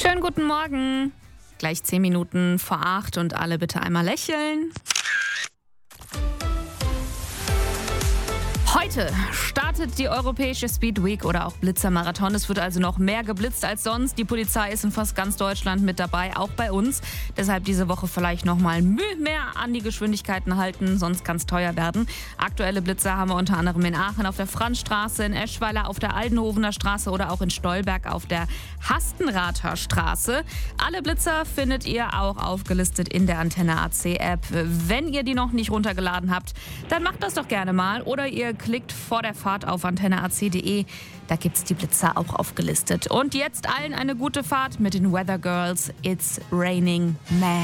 Schönen guten Morgen. Gleich 10 Minuten vor 8 und alle bitte einmal lächeln. Heute startet die Europäische Speed Week oder auch Blitzermarathon. Es wird also noch mehr geblitzt als sonst. Die Polizei ist in fast ganz Deutschland mit dabei, auch bei uns. Deshalb diese Woche vielleicht noch mal mehr an die Geschwindigkeiten halten, sonst kann es teuer werden. Aktuelle Blitzer haben wir unter anderem in Aachen auf der Franzstraße, in Eschweiler auf der Aldenhovener Straße oder auch in Stolberg auf der Hastenrather Straße. Alle Blitzer findet ihr auch aufgelistet in der Antenne AC App. Wenn ihr die noch nicht runtergeladen habt, dann macht das doch gerne mal oder ihr klickt vor der Fahrt auf antenneac.de. Da gibt's die Blitzer auch aufgelistet. Und jetzt allen eine gute Fahrt mit den Weather Girls. It's Raining Man.